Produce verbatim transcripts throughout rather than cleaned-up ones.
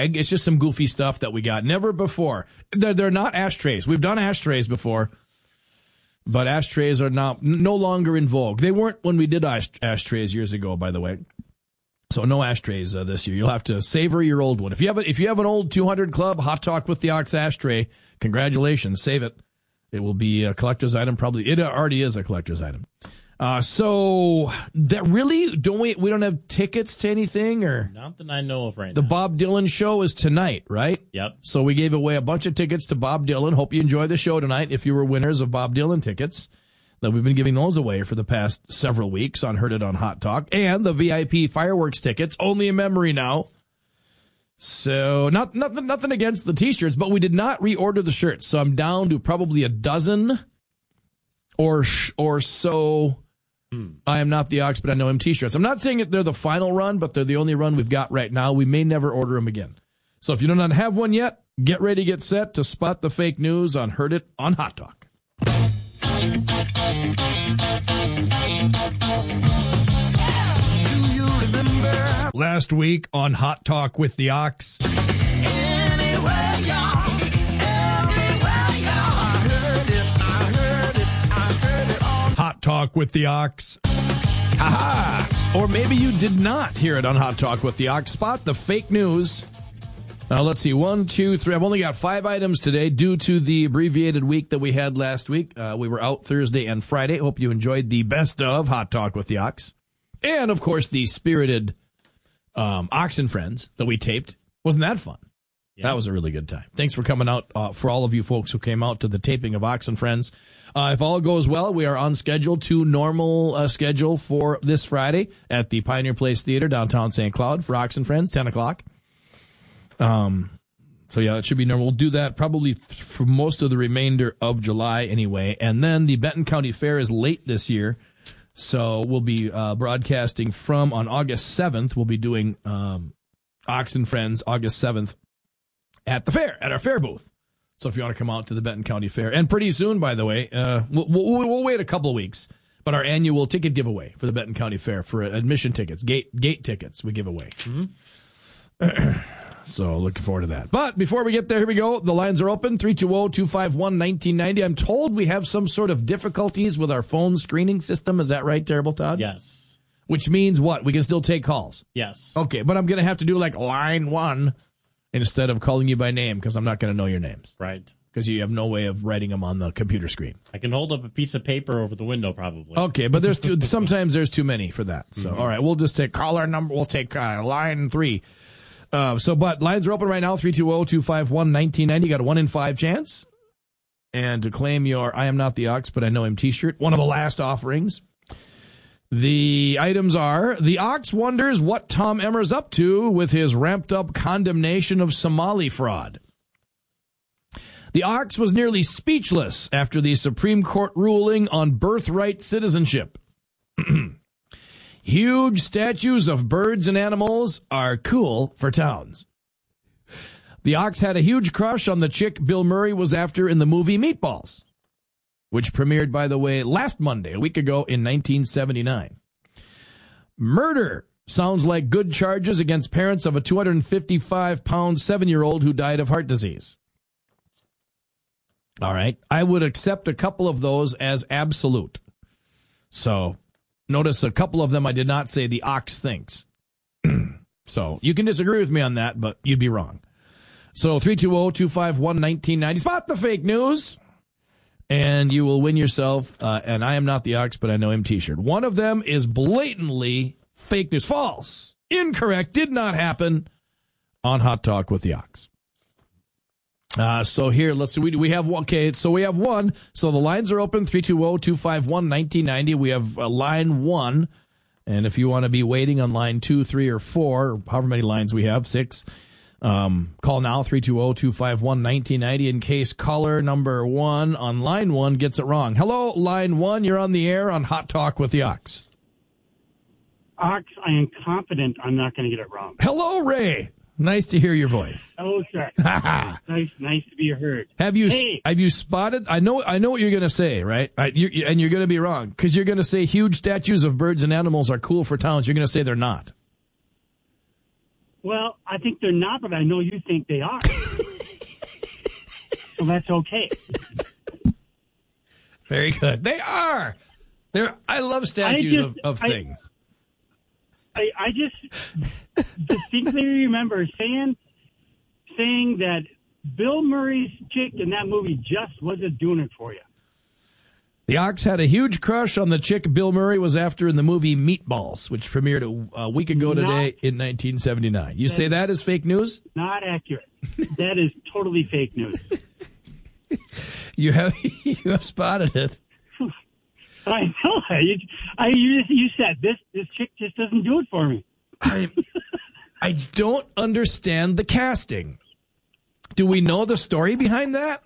swag. It's just some goofy stuff that we got. Never before. They're, they're not ashtrays. We've done ashtrays before, but ashtrays are not no longer in vogue. They weren't when we did ash, ashtrays years ago, by the way. So no ashtrays uh, this year. You'll have to savor your old one. If you have a, if you have an old two hundred Club Hot Talk with the Ox ashtray, congratulations. Save it. It will be a collector's item. Probably it already is a collector's item. Uh, so that really don't we we don't have tickets to anything or not that I know of right the now. The Bob Dylan show is tonight, right? Yep. So we gave away a bunch of tickets to Bob Dylan. Hope you enjoy the show tonight. If you were winners of Bob Dylan tickets, that we've been giving those away for the past several weeks on Heard It on Hot Talk, and the V I P fireworks tickets, only a memory now. So not nothing nothing against the T-shirts, but we did not reorder the shirts. So I'm down to probably a dozen or sh- or so. Hmm. I am not the Ox, but I know him T-shirts. I'm not saying that they're the final run, but they're the only run we've got right now. We may never order them again. So if you do not have one yet, get ready, get set to spot the fake news on Heard It on Hot Talk. Do you remember last week on Hot Talk with the Ox? Anywhere, y'all. Everywhere, y'all. I heard it, I heard it, I heard it on Hot Talk with the Ox. Ha-ha! Or maybe you did not hear it on Hot Talk with the Ox. Spot the fake news. Now, let's see. One, two, three. I've only got five items today due to the abbreviated week that we had last week. Uh, we were out Thursday and Friday. Hope you enjoyed the best of Hot Talk with the Ox. And, of course, the spirited um, Ox and Friends that we taped. Wasn't that fun? Yeah. That was a really good time. Thanks for coming out, uh, for all of you folks who came out to the taping of Ox and Friends. Uh, if all goes well, we are on schedule to normal uh, schedule for this Friday at the Pioneer Place Theater, downtown Saint Cloud, for Ox and Friends, ten o'clock. Um, so yeah, it should be normal. We'll do that probably th- for most of the remainder of July anyway. And then the Benton County Fair is late this year. So we'll be, uh, broadcasting from on August seventh. We'll be doing, um, Ox and Friends August seventh at the fair, at our fair booth. So if you want to come out to the Benton County Fair, and pretty soon, by the way, uh, we'll, we'll, we'll wait a couple of weeks, but our annual ticket giveaway for the Benton County Fair for admission tickets, gate, gate tickets, we give away. Mm-hmm. So looking forward to that. But before we get there, here we go. The lines are open, three two zero, two five one, one nine nine zero. I'm told we have some sort of difficulties with our phone screening system. Is that right, Terrible Todd? Yes. Which means what? We can still take calls? Yes. Okay, but I'm going to have to do like line one instead of calling you by name because I'm not going to know your names. Right. Because you have no way of writing them on the computer screen. I can hold up a piece of paper over the window probably. Okay, but there's too, sometimes there's too many for that. So, mm-hmm. All right, we'll just take caller number. We'll take uh, line three. Uh, so, but lines are open right now, three two zero, two five one, one nine nine zero. You got a one in five chance. And to claim your I Am Not the Ox, but I Know Him t-shirt, one of the last offerings. The items are, the Ox wonders what Tom Emmer's up to with his ramped-up condemnation of Somali fraud. The Ox was nearly speechless after the Supreme Court ruling on birthright citizenship. Huge statues of birds and animals are cool for towns. The Ox had a huge crush on the chick Bill Murray was after in the movie Meatballs, which premiered, by the way, last Monday, a week ago in nineteen seventy-nine. Murder sounds like good charges against parents of a two hundred fifty-five pound seven-year-old who died of heart disease. All right. I would accept a couple of those as absolute. So notice a couple of them I did not say the Ox thinks. So you can disagree with me on that, but you'd be wrong. So three two zero, two five one, one nine nine zero. Spot the fake news. And you will win yourself uh, an I Am Not the Ox, but I Know Him t-shirt. One of them is blatantly fake news. False. Incorrect. Did not happen on Hot Talk with the Ox. Uh, so here, let's see. We, we have one. Okay, so we have one. So the lines are open, three two zero, two five one, one nine nine zero. We have uh, line one. And if you want to be waiting on line two, three, or four, or however many lines we have, six, um, call now, three two zero, two five one, one nine nine zero, in case caller number one on line one gets it wrong. Hello, line one. You're on the air on Hot Talk with the Ox. Ox, I am confident I'm not going to get it wrong. Hello, Ray. Nice to hear your voice. Hello, sir. nice, nice to be heard. Have you hey. have you spotted? I know I know what you're going to say, right? I, you're, and you're going to be wrong because you're going to say huge statues of birds and animals are cool for towns. You're going to say they're not. Well, I think they're not, but I know you think they are. So that's okay. Very good. They are. They're. I love statues just, of, of I, things. I, I just distinctly remember saying saying that Bill Murray's chick in that movie just wasn't doing it for you. The Ox had a huge crush on the chick Bill Murray was after in the movie Meatballs, which premiered a, a week ago today Not, in nineteen seventy-nine. You say that is fake news? Not accurate. That is totally fake news. You have you have spotted it. I know. You, I, you, you said this. This chick just doesn't do it for me. I I don't understand the casting. Do we know the story behind that?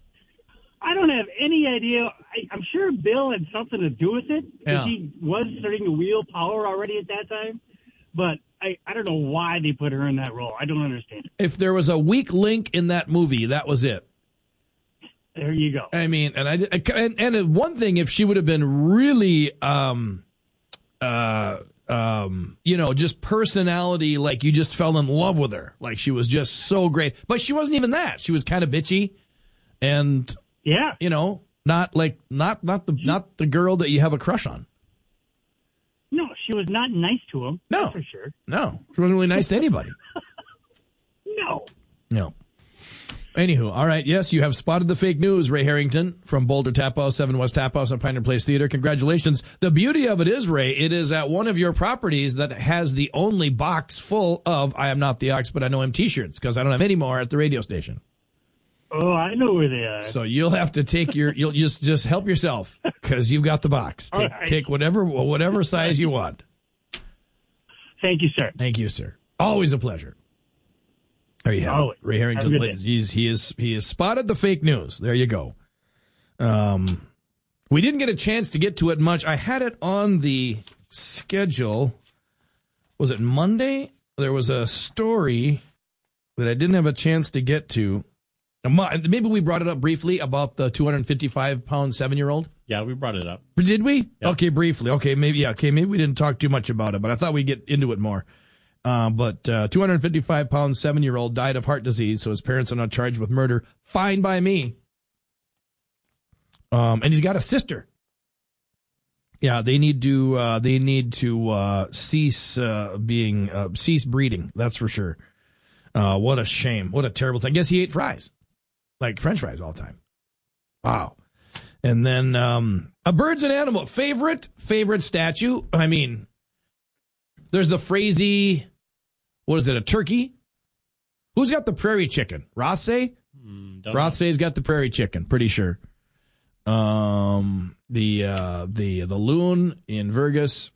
I don't have any idea. I, I'm sure Bill had something to do with it because Yeah. he was starting to wield power already at that time. But I, I don't know why they put her in that role. I don't understand it. If there was a weak link in that movie, that was it. There you go. I mean, and I and, and one thing, if she would have been really, um, uh, um, you know, just personality, like you just fell in love with her, like she was just so great. But she wasn't even that. She was kind of bitchy, and Yeah. you know, not like not not the not the girl that you have a crush on. No, she was not nice to him. No. That's for sure. No, she wasn't really nice to anybody. No. No. Anywho, all right, yes, you have spotted the fake news, Ray Harrington from Boulder Tap House, seven West Tap House and Pioneer Place Theater. Congratulations. The beauty of it is, Ray, it is at one of your properties that has the only box full of I Am Not the Ox, But I Know Him t-shirts, because I don't have any more at the radio station. Oh, I know where they are. So you'll have to take your, you'll just just help yourself, because you've got the box. Take, All right. take whatever whatever size you want. Thank you, sir. Thank you, sir. Always a pleasure. There you have it. Always. Ray Have a Harrington. good ladies. day. He's he is he has spotted the fake news. There you go. Um, we didn't get a chance to get to it much. I had it on the schedule. Was it Monday? There was a story that I didn't have a chance to get to. Maybe we brought it up briefly about the two hundred fifty-five pound seven-year-old. Yeah, we brought it up. Did we? Yeah. Okay, briefly. Okay, maybe. Yeah. Okay, maybe we didn't talk too much about it, but I thought we'd get into it more. Uh, but uh, two hundred fifty-five pound seven-year-old died of heart disease, so his parents are not charged with murder. Fine by me. Um, and he's got a sister. Yeah, they need to. Uh, they need to uh, cease uh, being uh, cease breeding. That's for sure. Uh, what a shame! What a terrible thing. I guess he ate fries, like French fries, all the time. Wow. And then um, a bird's an animal favorite favorite statue. I mean, there's the Frazee. What is it? A turkey? Who's got the prairie chicken? Rothsay? Mm, don't Rothsay's got the prairie chicken. Pretty sure. Um, the uh, the the loon in Vergas.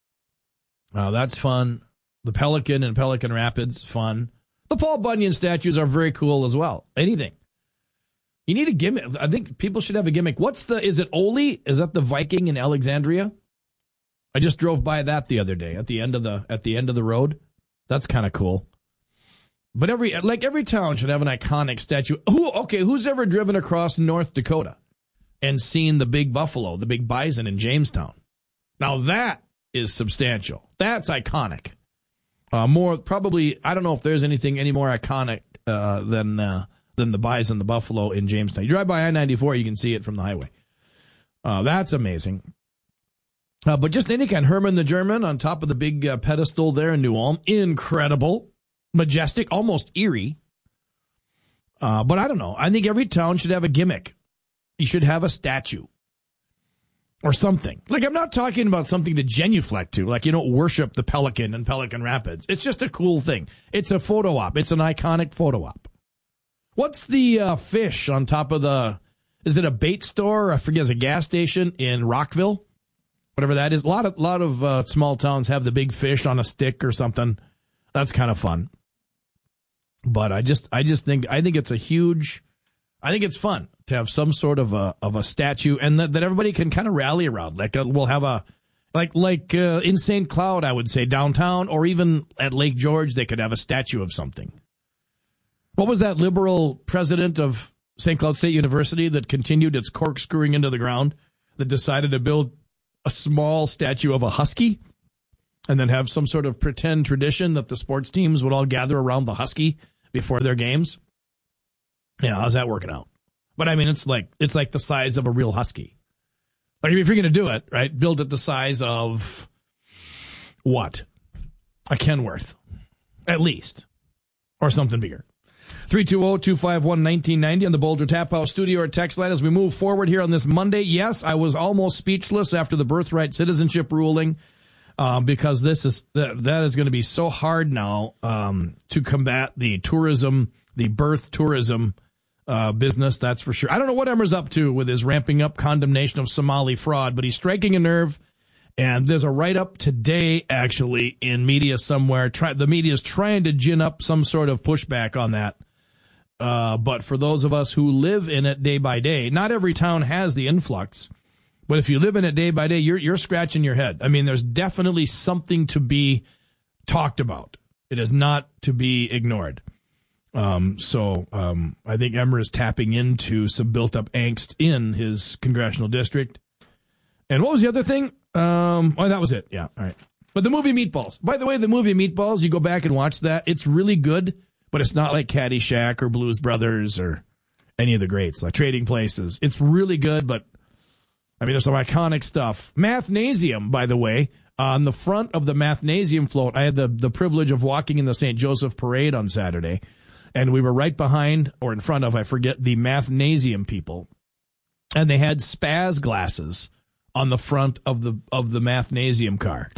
Uh, that's fun. The pelican in Pelican Rapids, fun. The Paul Bunyan statues are very cool as well. Anything. You need a gimmick. I think people should have a gimmick. What's the, is it Oli? Is that the Viking in Alexandria? I just drove by that the other day at the end of the, at the end of the road. That's kind of cool. But every, like every town should have an iconic statue. Who, okay, who's ever driven across North Dakota and seen the big buffalo, the big bison in Jamestown? Now that is substantial. That's iconic. Uh, more probably, I don't know if there's anything any more iconic uh, than uh, than the bison, the buffalo in Jamestown. You drive by I ninety-four, you can see it from the highway. Uh, that's amazing. Uh, but just any kind, Herman the German on top of the big uh, pedestal there in New Ulm, incredible, majestic, almost eerie. Uh, but I don't know. I think every town should have a gimmick. You should have a statue. Or something. Like, I'm not talking about something to genuflect to. Like, you don't worship the pelican in Pelican Rapids. It's just a cool thing. It's a photo op. It's an iconic photo op. What's the uh, fish on top of the... Is it a bait store? I forget. It's a gas station in Rockville? Whatever that is. A lot of, lot of uh, small towns have the big fish on a stick or something. That's kind of fun. But I just, I just think, I think it's a huge... I think it's fun to have some sort of a of a statue, and that, that everybody can kind of rally around. Like uh, we'll have a like like uh, in Saint Cloud, I would say downtown, or even at Lake George, they could have a statue of something. What was that liberal president of Saint Cloud State University that continued its corkscrewing into the ground, that decided to build a small statue of a husky? and then have some sort of pretend tradition that the sports teams would all gather around the Husky before their games. Yeah, how's that working out? But I mean, it's like it's like the size of a real Husky. Like if you're going to do it, right, build it the size of what? A Kenworth, at least, or something bigger. three two zero, two five one, one nine nine zero on the Boulder Tap House studio or text line as we move forward here on this Monday. Yes, I was almost speechless after the birthright citizenship ruling uh, because this is that, that is going to be so hard now um, to combat the tourism, the birth tourism uh, business, that's for sure. I don't know what Emmer's up to with his ramping up condemnation of Somali fraud, but he's striking a nerve. And there's a write-up today, actually, in media somewhere. Try, the media is trying to gin up some sort of pushback on that. Uh, but for those of us who live in it day by day, not every town has the influx. But if you live in it day by day, you're you're scratching your head. I mean, there's definitely something to be talked about. It is not to be ignored. Um, so um, I think Emmer is tapping into some built-up angst in his congressional district. And what was the other thing? Um, oh, that was it. Yeah, all right. But the movie Meatballs. By the way, the movie Meatballs, you go back and watch that. It's really good, but it's not like Caddyshack or Blues Brothers or any of the greats, like Trading Places. It's really good, but, I mean, there's some iconic stuff. Mathnasium, by the way, on the front of the Mathnasium float, I had the, the privilege of walking in the Saint Joseph Parade on Saturday, and we were right behind, or in front of, I forget, the Mathnasium people, and they had Spaz glasses on the front of the of the Mathnasium car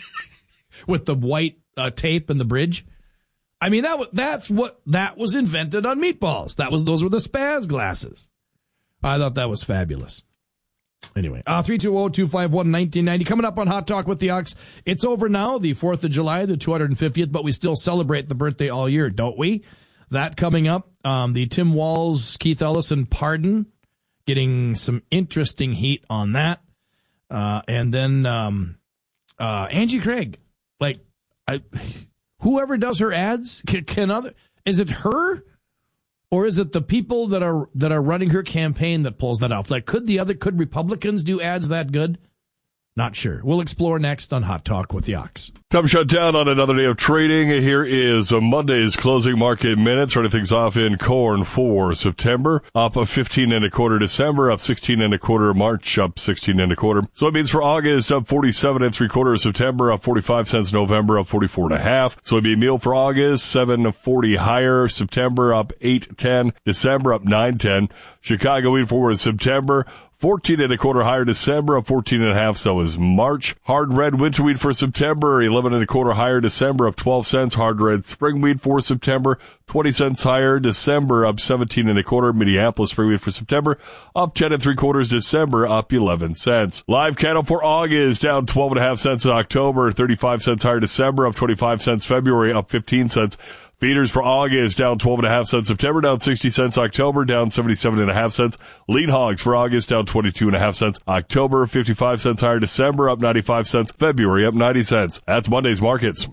with the white uh, tape and the bridge. I mean, that that's what that was invented on Meatballs. That was those were the Spaz glasses. I thought that was fabulous. Anyway, uh, three two zero, two five one, one nine nine zero. Coming up on Hot Talk with the Ox. It's over now, the fourth of July, the two hundred fiftieth, but we still celebrate the birthday all year, don't we? That coming up. Um, the Tim Walz, Keith Ellison pardon, getting some interesting heat on that. Uh, and then um, uh, Angie Craig, like I, whoever does her ads, can, can other is it her or is it the people that are that are running her campaign that pulls that off? Like, could the other could Republicans do ads that good? Not sure. We'll explore next on Hot Talk with the Ox. Time shut down on another day of trading. Here is a Monday's closing market minutes. Starting things off in corn for September. Up a fifteen and a quarter December. Up sixteen and a quarter March. Up sixteen and a quarter. Soybeans for August. Up forty-seven and three quarters September. Up forty-five cents November. Up forty-four and a half. Soybean meal for August. seven forty higher. September. Up eight ten. December. Up nine ten. Chicago wheat for September. fourteen and a quarter higher December, up fourteen and a half, so is March. Hard red winter wheat for September, eleven and a quarter higher December, up twelve cents. Hard red spring wheat for September, twenty cents higher December, up seventeen and a quarter. Minneapolis spring wheat for September, up ten and three quarters December, up eleven cents. Live cattle for August, down twelve and a half cents in October, thirty-five cents higher December, up twenty-five cents February, up fifteen cents. Feeders for August, down twelve and a half cents September, down sixty cents October, down seventy-seven and a half cents. Lean hogs for August, down twenty-two and a half cents October, fifty-five cents higher December, up ninety-five cents. February, up ninety cents. That's Monday's markets.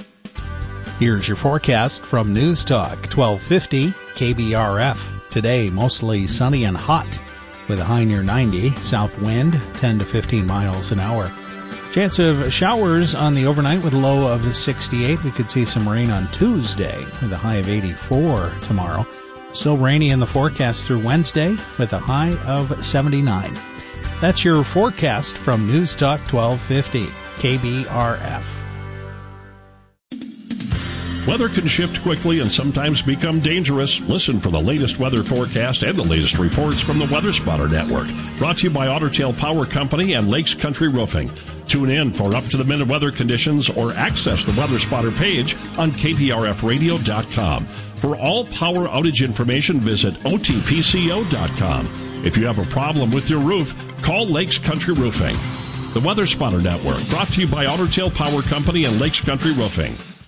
Here's your forecast from News Talk twelve fifty K B R F. Today, mostly sunny and hot with a high near ninety. South wind, ten to fifteen miles an hour. Chance of showers on the overnight with a low of sixty-eight. We could see some rain on Tuesday with a high of eighty-four tomorrow. Still rainy in the forecast through Wednesday with a high of seventy-nine. That's your forecast from News Talk twelve fifty K B R F. Weather can shift quickly and sometimes become dangerous. Listen for the latest weather forecast and the latest reports from the Weather Spotter Network. Brought to you by Otter Tail Power Company and Lakes Country Roofing. Tune in for up-to-the-minute weather conditions or access the Weather Spotter page on K P R F radio dot com. For all power outage information, visit O T P C O dot com. If you have a problem with your roof, call Lakes Country Roofing. The Weather Spotter Network, brought to you by Otter Tail Power Company and Lakes Country Roofing.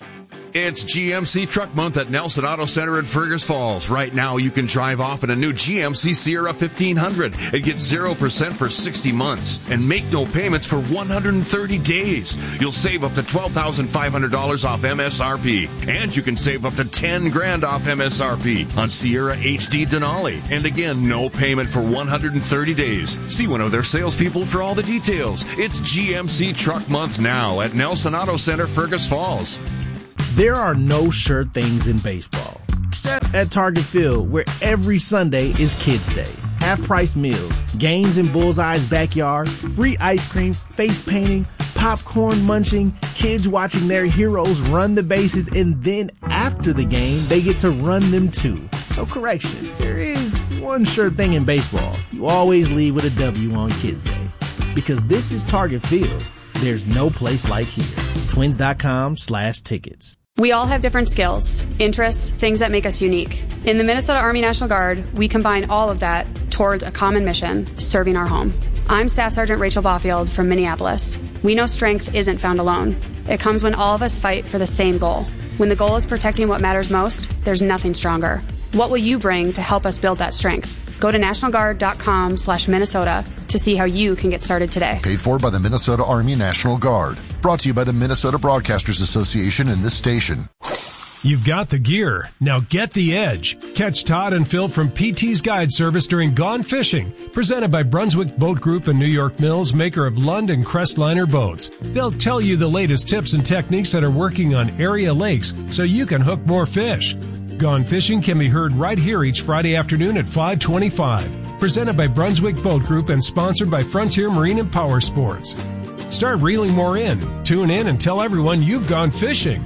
It's G M C Truck Month at Nelson Auto Center in Fergus Falls. Right now, you can drive off in a new G M C Sierra fifteen hundred and get zero percent for sixty months and make no payments for one hundred thirty days. You'll save up to twelve thousand five hundred dollars off M S R P. And you can save up to ten grand off M S R P on Sierra H D Denali. And again, no payment for one hundred thirty days. See one of their salespeople for all the details. It's G M C Truck Month now at Nelson Auto Center, Fergus Falls. There are no sure things in baseball, except at Target Field, where every Sunday is Kids Day. Half-price meals, games in Bullseye's backyard, free ice cream, face painting, popcorn munching, kids watching their heroes run the bases, and then after the game, they get to run them too. So correction, there is one sure thing in baseball. You always leave with a W on Kids Day. Because this is Target Field. There's no place like here. Twins.com slash tickets. We all have different skills, interests, things that make us unique. In the Minnesota Army National Guard, we combine all of that towards a common mission, serving our home. I'm Staff Sergeant Rachel Baufield from Minneapolis. We know strength isn't found alone. It comes when all of us fight for the same goal. When the goal is protecting what matters most, there's nothing stronger. What will you bring to help us build that strength? Go to nationalguard.com slash Minnesota to see how you can get started today. Paid for by the Minnesota Army National Guard. Brought to you by the Minnesota Broadcasters Association and this station. You've got the gear. Now get the edge. Catch Todd and Phil from P T's Guide Service during Gone Fishing, presented by Brunswick Boat Group and New York Mills, maker of Lund and Crestliner boats. They'll tell you the latest tips and techniques that are working on area lakes so you can hook more fish. Gone Fishing can be heard right here each Friday afternoon at five twenty-five. Presented by Brunswick Boat Group and sponsored by Frontier Marine and Power Sports. Start reeling more in. Tune in and tell everyone you've gone fishing.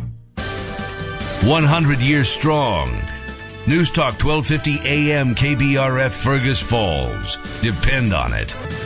one hundred years strong. News Talk twelve fifty A M K B R F Fergus Falls. Depend on it.